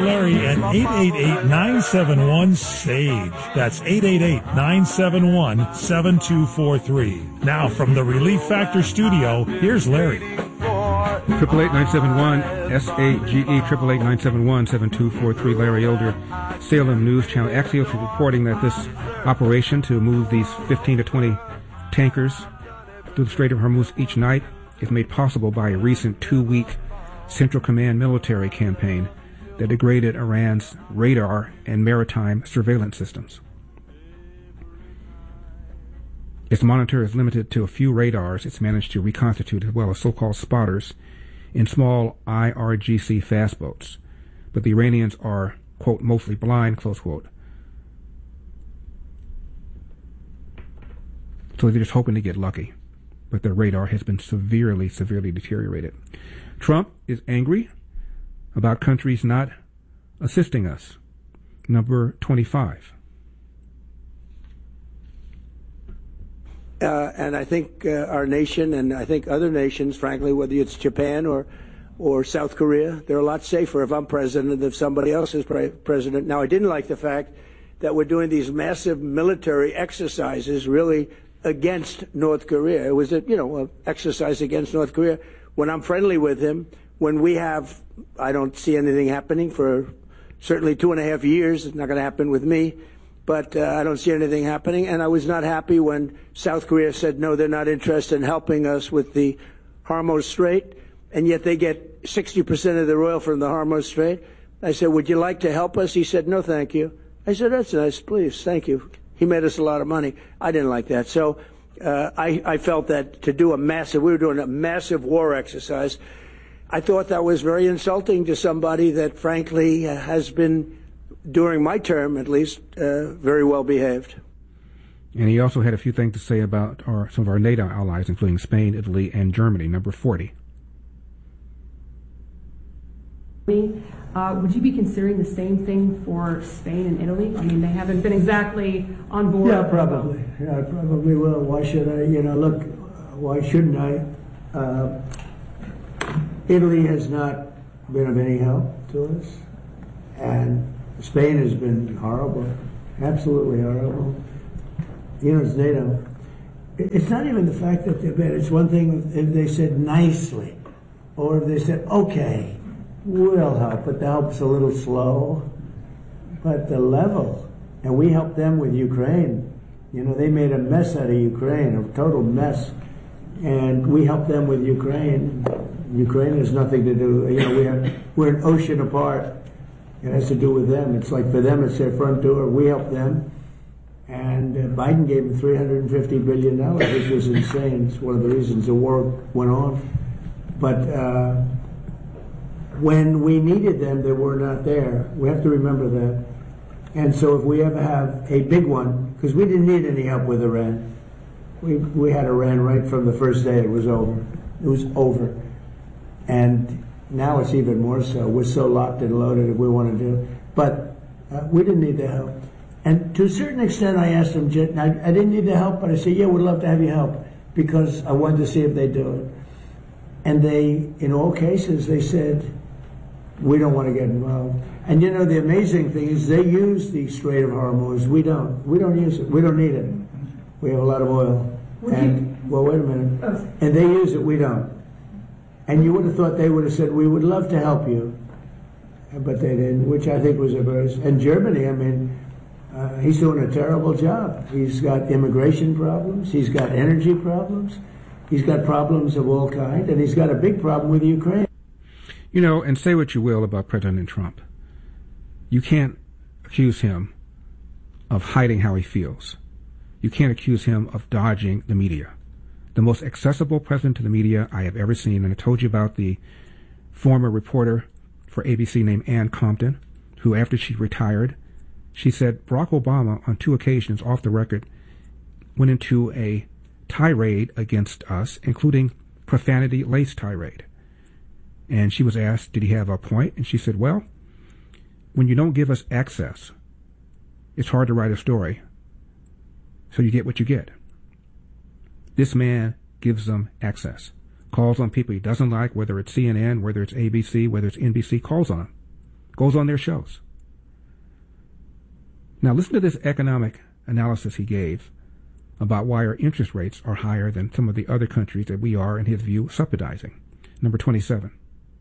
Larry at 888-971-SAGE. That's 888-971-7243. Now from the Relief Factor studio, here's Larry. 888-971-SAGE, 888-971-7243. Larry Elder, Salem News Channel. Axios reporting that this operation to move these 15 to 20 tankers through the Strait of Hormuz each night is made possible by a recent 2-week Central Command military campaign that degraded Iran's radar and maritime surveillance systems. Its monitor is limited to a few radars it's managed to reconstitute, as well as so-called spotters in small IRGC fast boats. But the Iranians are, quote, mostly blind, close quote. So they're just hoping to get lucky. But their radar has been severely deteriorated. Trump is angry about countries not assisting us. Number 25. And I think our nation and I think other nations, frankly, whether it's Japan or South Korea, they're a lot safer if I'm president than if somebody else is president. Now, I didn't like the fact that we're doing these massive military exercises really against North Korea. It was an exercise against North Korea. When I'm friendly with him, when we have, I don't see anything happening for certainly 2.5 years. It's not going to happen with me. But I don't see anything happening. And I was not happy when South Korea said, no, they're not interested in helping us with the Hormuz Strait. And yet they get 60% of their oil from the Hormuz Strait. I said, would you like to help us? He said, no, thank you. I said, that's nice. Please, thank you. He made us a lot of money. I didn't like that. So I felt that to do we were doing a massive war exercise. I thought that was very insulting to somebody that, frankly, has been, during my term at least, very well behaved. And he also had a few things to say about some of our NATO allies, including Spain, Italy, and Germany. Number 40. Would you be considering the same thing for Spain and Italy? I mean, they haven't been exactly on board. Yeah, probably. Yeah, I probably will. Why should I? Look, why shouldn't I? Italy has not been of any help to us. And Spain has been horrible, absolutely horrible. It's NATO. It's not even the fact that they're bad. It's one thing if they said nicely, or if they said, okay, we'll help, but the help's a little slow. But the level, and we helped them with Ukraine. They made a mess out of Ukraine, a total mess. And we helped them with Ukraine. Ukraine has nothing to do, we're an ocean apart. It has to do with them. It's like for them, it's their front door. We help them. And Biden gave them $350 billion, which was insane. It's one of the reasons the war went on. But when we needed them, they were not there. We have to remember that. And so if we ever have a big one, because we didn't need any help with Iran. We had Iran right from the first day. It was over. It was over. And now it's even more so. We're so locked and loaded if we want to do. But we didn't need the help. And to a certain extent, I asked them, I didn't need the help, but I said, yeah, we'd love to have you help, because I wanted to see if they do it. And they, in all cases, they said, we don't want to get involved. And the amazing thing is they use the Strait of Hormuz. We don't. We don't use it. We don't need it. We have a lot of oil. Well, wait a minute. And they use it, we don't. And you would have thought they would have said, we would love to help you. But they didn't, which I think was a verse. And Germany, he's doing a terrible job. He's got immigration problems. He's got energy problems. He's got problems of all kinds. And he's got a big problem with Ukraine. And say what you will about President Trump. You can't accuse him of hiding how he feels. You can't accuse him of dodging the media. The most accessible president to the media I have ever seen, and I told you about the former reporter for ABC named Ann Compton, who after she retired, she said Barack Obama on 2 occasions off the record went into a tirade against us, including profanity-laced tirade. And she was asked, did he have a point? And she said, well, when you don't give us access, it's hard to write a story. So you get what you get. This man gives them access. Calls on people he doesn't like, whether it's CNN, whether it's ABC, whether it's NBC, calls on them. Goes on their shows. Now listen to this economic analysis he gave about why our interest rates are higher than some of the other countries that we are, in his view, subsidizing. Number 27.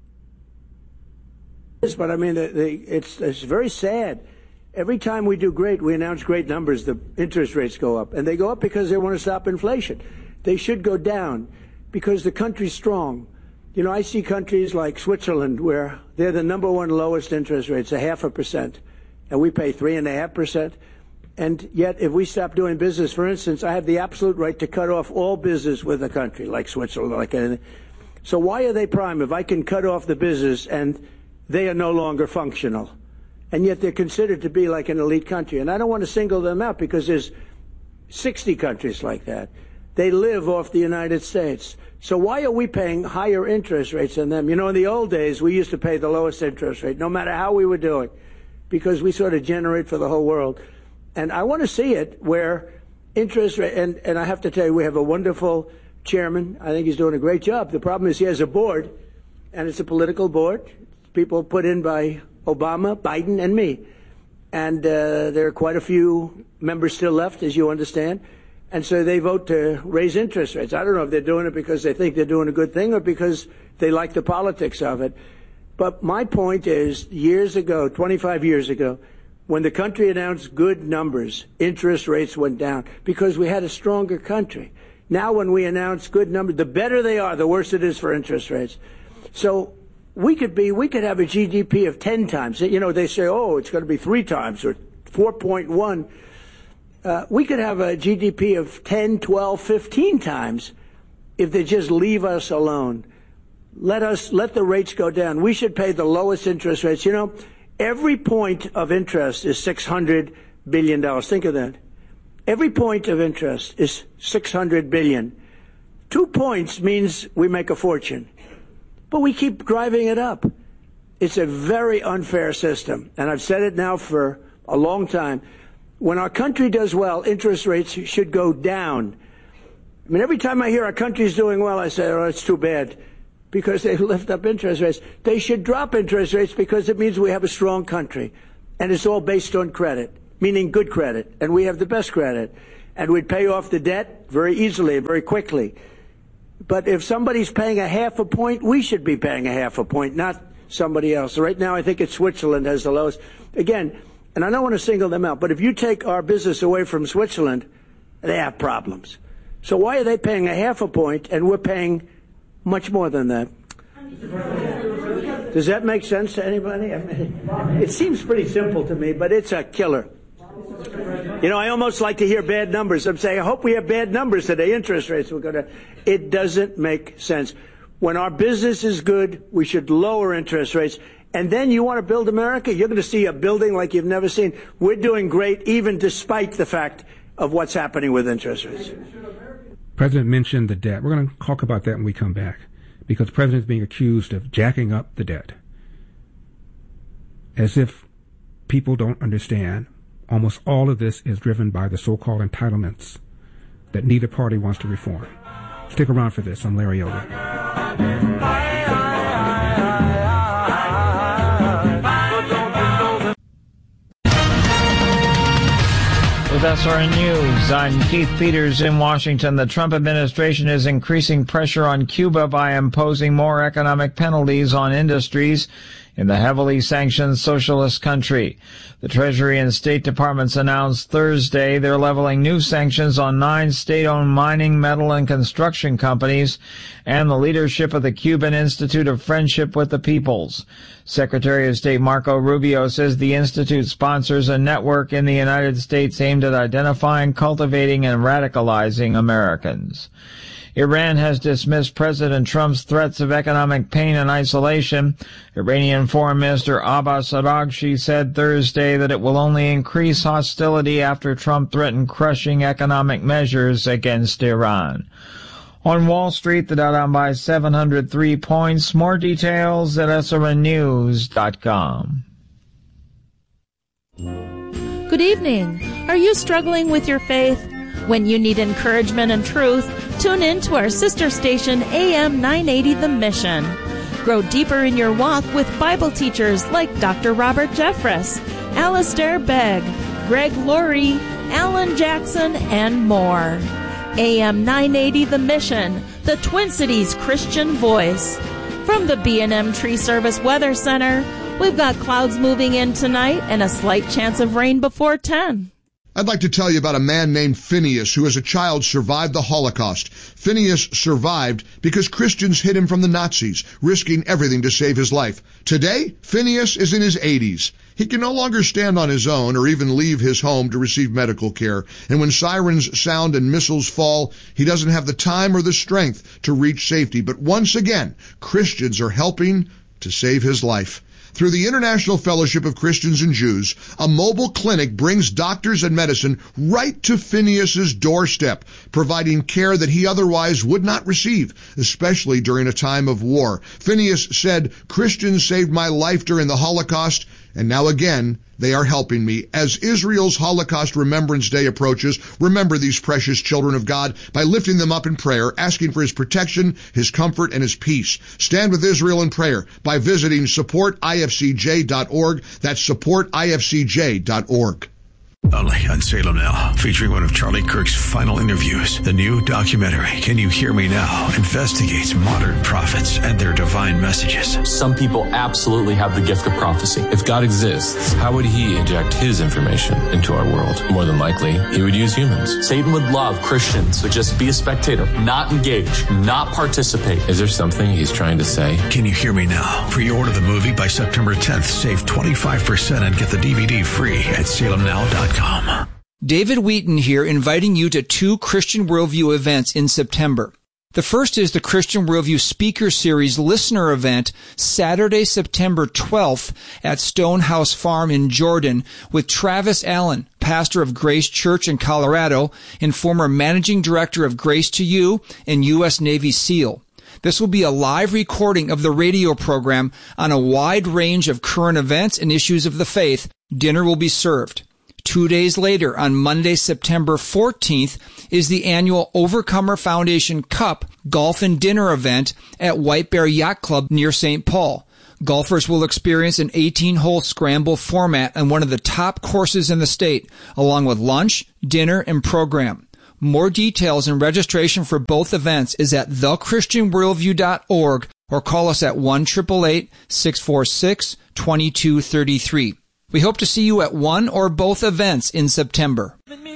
But I mean, it's very sad. Every time we do great, we announce great numbers, the interest rates go up. And they go up because they want to stop inflation. They should go down because the country's strong. You know, I see countries like Switzerland where they're the number one lowest interest rates, 0.5%, and we pay 3.5%. And yet, if we stop doing business, for instance, I have the absolute right to cut off all business with a country like Switzerland, like anything. So why are they prime if I can cut off the business and they are no longer functional? And yet they're considered to be like an elite country. And I don't want to single them out because there's 60 countries like that. They live off the United States. So why are we paying higher interest rates than them? You know, in the old days, we used to pay the lowest interest rate, no matter how we were doing, because we sort of generate for the whole world. And I want to see it where interest rate, and I have to tell you, we have a wonderful chairman. I think he's doing a great job. The problem is he has a board, and it's a political board. People put in by Obama, Biden, and me. And there are quite a few members still left, as you understand. And so they vote to raise interest rates. I don't know if they're doing it because they think they're doing a good thing or because they like the politics of it. But my point is, years ago, 25 years ago, when the country announced good numbers, interest rates went down because we had a stronger country. Now when we announce good numbers, the better they are, the worse it is for interest rates. So we could have a GDP of 10 times. You know, they say, oh, it's going to be 3 times or 4.1. We could have a GDP of 10, 12, 15 times if they just leave us alone. Let the rates go down. We should pay the lowest interest rates. You know, every point of interest is $600 billion. Think of that. Every point of interest is $600 billion. 2 points means we make a fortune. But we keep driving it up. It's a very unfair system. And I've said it now for a long time. When our country does well, interest rates should go down. I mean, every time I hear our country's doing well, I say, oh, it's too bad, because they lift up interest rates. They should drop interest rates because it means we have a strong country. And it's all based on credit, meaning good credit. And we have the best credit. And we'd pay off the debt very easily and very quickly. But if somebody's paying 0.5 point, we should be paying 0.5 point, not somebody else. Right now, I think it's Switzerland has the lowest. Again, and I don't want to single them out, but if you take our business away from Switzerland, they have problems. So why are they paying 0.5 point and we're paying much more than that? Does that make sense to anybody? I mean, it seems pretty simple to me, but it's a killer. You know, I almost like to hear bad numbers. I'm saying, I hope we have bad numbers today. Interest rates will go down. It doesn't make sense. When our business is good, we should lower interest rates. And then you want to build America, you're going to see a building like you've never seen. We're doing great, even despite the fact of what's happening with interest rates. President mentioned the debt. We're going to talk about that when we come back, because the president is being accused of jacking up the debt. As if people don't understand, almost all of this is driven by the so-called entitlements that neither party wants to reform. Stick around for this. I'm Larry Elder. With SRN News, I'm Keith Peters in Washington. The Trump administration is increasing pressure on Cuba by imposing more economic penalties on industries in the heavily sanctioned socialist country. The Treasury and State Departments announced Thursday they're leveling new sanctions on 9 state-owned mining, metal, and construction companies and the leadership of the Cuban Institute of Friendship with the Peoples. Secretary of State Marco Rubio says the institute sponsors a network in the United States aimed at identifying, cultivating, and radicalizing Americans. Iran has dismissed President Trump's threats of economic pain and isolation. Iranian Foreign Minister Abbas Araghchi said Thursday that it will only increase hostility after Trump threatened crushing economic measures against Iran. On Wall Street, the Dow down by 703 points. More details at srnnews.com. Good evening. Are you struggling with your faith? When you need encouragement and truth, tune in to our sister station, AM 980 The Mission. Grow deeper in your walk with Bible teachers like Dr. Robert Jeffress, Alistair Begg, Greg Laurie, Alan Jackson, and more. AM 980 The Mission, the Twin Cities Christian voice. From the B&M Tree Service Weather Center, we've got clouds moving in tonight and a slight chance of rain before 10. I'd like to tell you about a man named Phineas who as a child survived the Holocaust. Phineas survived because Christians hid him from the Nazis, risking everything to save his life. Today, Phineas is in his 80s. He can no longer stand on his own or even leave his home to receive medical care. And when sirens sound and missiles fall, he doesn't have the time or the strength to reach safety. But once again, Christians are helping to save his life. Through the International Fellowship of Christians and Jews, a mobile clinic brings doctors and medicine right to Phineas's doorstep, providing care that he otherwise would not receive, especially during a time of war. Phineas said, "Christians saved my life during the Holocaust, and now again, they are helping me." As Israel's Holocaust Remembrance Day approaches, remember these precious children of God by lifting them up in prayer, asking for His protection, His comfort, and His peace. Stand with Israel in prayer by visiting supportifcj.org. That's supportifcj.org. Only on Salem Now, featuring one of Charlie Kirk's final interviews. The new documentary, Can You Hear Me Now?, investigates modern prophets and their divine messages. Some people absolutely have the gift of prophecy. If God exists, how would He inject His information into our world? More than likely, He would use humans. Satan would love Christians to just be a spectator, not engage, not participate. Is there something He's trying to say? Can You Hear Me Now? Pre-order the movie by September 10th. Save 25% and get the DVD free at salemnow.com. David Wheaton here, inviting you to 2 Christian Worldview events in September. The first is the Christian Worldview Speaker Series Listener Event, Saturday, September 12th at Stonehouse Farm in Jordan with Travis Allen, pastor of Grace Church in Colorado and former managing director of Grace to You and U.S. Navy SEAL. This will be a live recording of the radio program on a wide range of current events and issues of the faith. Dinner will be served. 2 days later, on Monday, September 14th, is the annual Overcomer Foundation Cup Golf and Dinner event at White Bear Yacht Club near St. Paul. Golfers will experience an 18-hole scramble format on one of the top courses in the state, along with lunch, dinner, and program. More details and registration for both events is at thechristianworldview.org or call us at 1-888-646-2233. We hope to see you at one or both events in September.